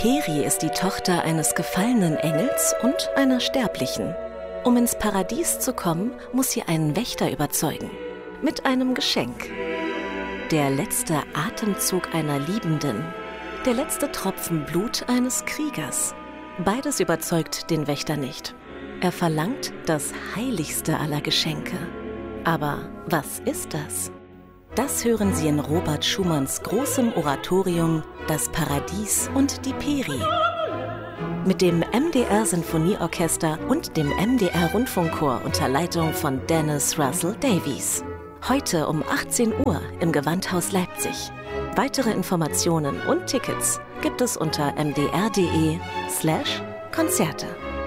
Peri ist die Tochter eines gefallenen Engels und einer Sterblichen. Um ins Paradies zu kommen, muss sie einen Wächter überzeugen. Mit einem Geschenk. Der letzte Atemzug einer Liebenden. Der letzte Tropfen Blut eines Kriegers. Beides überzeugt den Wächter nicht. Er verlangt das heiligste aller Geschenke. Aber was ist das? Das hören Sie in Robert Schumanns großem Oratorium »Das Paradies und die Peri«. Mit dem MDR-Sinfonieorchester und dem MDR-Rundfunkchor unter Leitung von Dennis Russell Davies. Heute um 18 Uhr im Gewandhaus Leipzig. Weitere Informationen und Tickets gibt es unter mdr.de/Konzerte.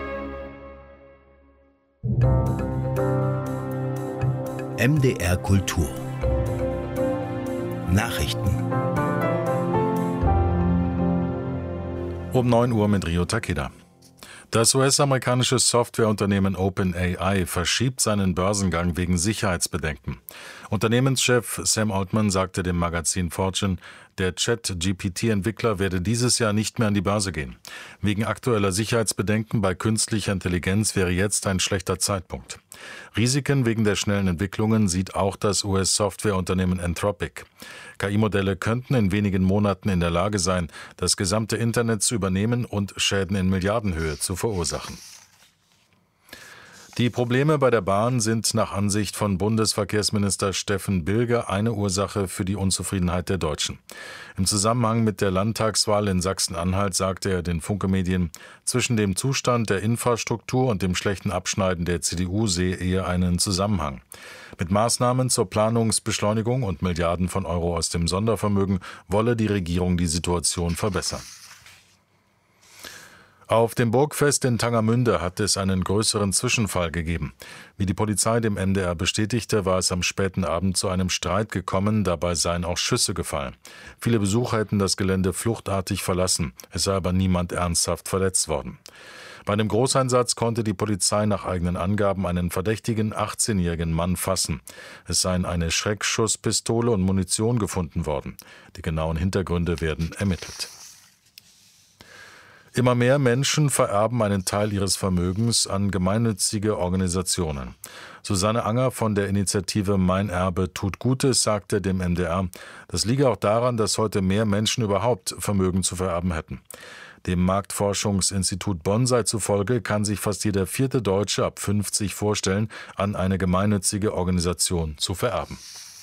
MDR Kultur Nachrichten. Um 9 Uhr mit Rio Takeda. Das US-amerikanische Softwareunternehmen OpenAI verschiebt seinen Börsengang wegen Sicherheitsbedenken. Unternehmenschef Sam Altman sagte dem Magazin Fortune, der Chat-GPT-Entwickler werde dieses Jahr nicht mehr an die Börse gehen. Wegen aktueller Sicherheitsbedenken bei künstlicher Intelligenz wäre jetzt ein schlechter Zeitpunkt. Risiken wegen der schnellen Entwicklungen sieht auch das US-Softwareunternehmen Anthropic. KI-Modelle könnten in wenigen Monaten in der Lage sein, das gesamte Internet zu übernehmen und Schäden in Milliardenhöhe zu verursachen. Die Probleme bei der Bahn sind nach Ansicht von Bundesverkehrsminister Steffen Bilger eine Ursache für die Unzufriedenheit der Deutschen. Im Zusammenhang mit der Landtagswahl in Sachsen-Anhalt sagte er den Funke-Medien, zwischen dem Zustand der Infrastruktur und dem schlechten Abschneiden der CDU sehe er einen Zusammenhang. Mit Maßnahmen zur Planungsbeschleunigung und Milliarden von Euro aus dem Sondervermögen wolle die Regierung die Situation verbessern. Auf dem Burgfest in Tangermünde hat es einen größeren Zwischenfall gegeben. Wie die Polizei dem MDR bestätigte, war es am späten Abend zu einem Streit gekommen, dabei seien auch Schüsse gefallen. Viele Besucher hätten das Gelände fluchtartig verlassen, es sei aber niemand ernsthaft verletzt worden. Bei einem Großeinsatz konnte die Polizei nach eigenen Angaben einen verdächtigen 18-jährigen Mann fassen. Es seien eine Schreckschusspistole und Munition gefunden worden. Die genauen Hintergründe werden ermittelt. Immer mehr Menschen vererben einen Teil ihres Vermögens an gemeinnützige Organisationen. Susanne Anger von der Initiative Mein Erbe tut Gutes sagte dem MDR, das liege auch daran, dass heute mehr Menschen überhaupt Vermögen zu vererben hätten. Dem Marktforschungsinstitut Bonsai zufolge kann sich fast jeder 4. Deutsche ab 50 vorstellen, an eine gemeinnützige Organisation zu vererben.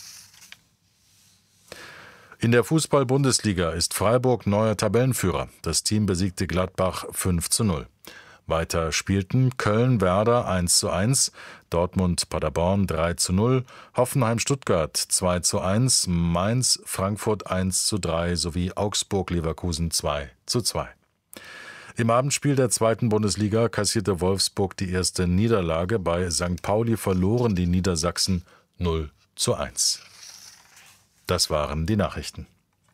In der Fußball-Bundesliga ist Freiburg neuer Tabellenführer. Das Team besiegte Gladbach 5:0. Weiter spielten Köln-Werder 1:1, Dortmund-Paderborn 3:0, Hoffenheim-Stuttgart 2:1, Mainz-Frankfurt 1:3 sowie Augsburg-Leverkusen 2:2. Im Abendspiel der 2. Bundesliga kassierte Wolfsburg die erste Niederlage. Bei St. Pauli verloren die Niedersachsen 0:1. Das waren die Nachrichten.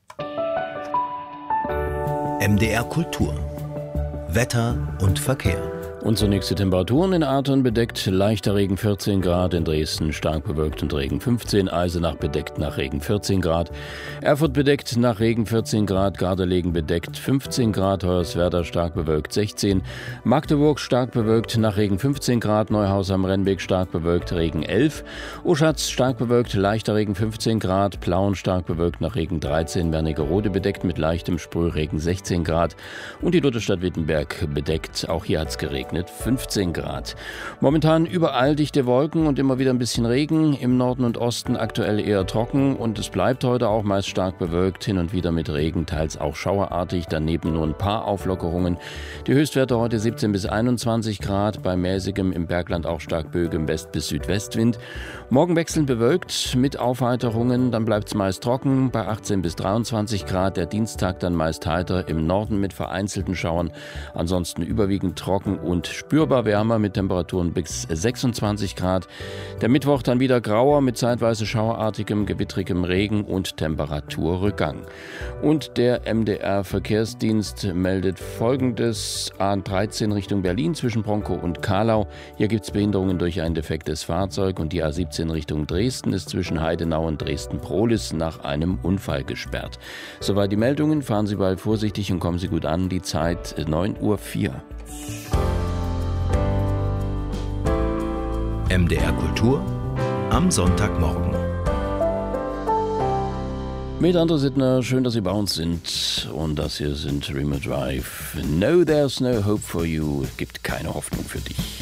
MDR Kultur Wetter und Verkehr. Und zunächst die Temperaturen in Arton bedeckt, leichter Regen 14 Grad, in Dresden stark bewölkt und Regen 15, Eisenach bedeckt nach Regen 14 Grad, Erfurt bedeckt nach Regen 14 Grad, Gardelegen bedeckt 15 Grad, Hoyerswerda stark bewölkt 16, Magdeburg stark bewölkt nach Regen 15 Grad, Neuhaus am Rennweg stark bewölkt, Regen 11, Oschatz stark bewölkt, leichter Regen 15 Grad, Plauen stark bewölkt nach Regen 13, Wernigerode bedeckt mit leichtem Sprühregen 16 Grad und die Lutherstadt Wittenberg bedeckt, auch hier hat es geregnet. 15 Grad. Momentan überall dichte Wolken und immer wieder ein bisschen Regen. Im Norden und Osten aktuell eher trocken und es bleibt heute auch meist stark bewölkt, hin und wieder mit Regen, teils auch schauerartig, daneben nur ein paar Auflockerungen. Die Höchstwerte heute 17 bis 21 Grad, bei mäßigem im Bergland auch stark böigem West- bis Südwestwind. Morgen wechselnd bewölkt mit Aufheiterungen, dann bleibt es meist trocken bei 18 bis 23 Grad. Der Dienstag dann meist heiter, im Norden mit vereinzelten Schauern, ansonsten überwiegend trocken und und spürbar wärmer mit Temperaturen bis 26 Grad. Der Mittwoch dann wieder grauer mit zeitweise schauerartigem, gewittrigem Regen und Temperaturrückgang. Und der MDR-Verkehrsdienst meldet Folgendes: A13 Richtung Berlin zwischen Bronkow und Kahlau. Hier gibt es Behinderungen durch ein defektes Fahrzeug, und die A17 Richtung Dresden ist zwischen Heidenau und Dresden-Prohlis nach einem Unfall gesperrt. Soweit die Meldungen. Fahren Sie bald vorsichtig und kommen Sie gut an. Die Zeit 9:04 Uhr. MDR Kultur am Sonntagmorgen. Mit André Sittner, schön, dass Sie bei uns sind. Und das hier sind Remo Drive. No, there's no hope for you. Es gibt keine Hoffnung für dich.